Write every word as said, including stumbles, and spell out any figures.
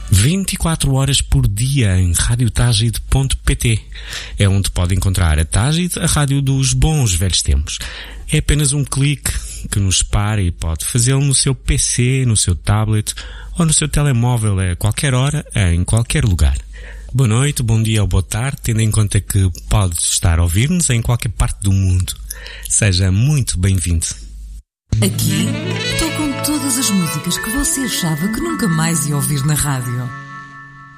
vinte e quatro horas por dia em rádio tagid ponto pt. É onde pode encontrar a Tagid, a rádio dos bons velhos tempos. É apenas um clique que nos separa e pode fazê-lo no seu P C, no seu tablet ou no seu telemóvel a qualquer hora, em qualquer lugar. Boa noite, bom dia ou boa tarde, tendo em conta que pode estar a ouvir-nos em qualquer parte do mundo. Seja muito bem-vindo. Aqui tocam todas as músicas que você achava que nunca mais ia ouvir na rádio.